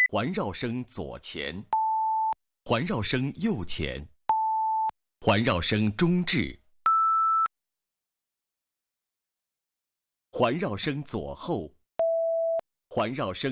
环绕声左前，环绕声右前，环绕声中置，环绕声左后，环绕声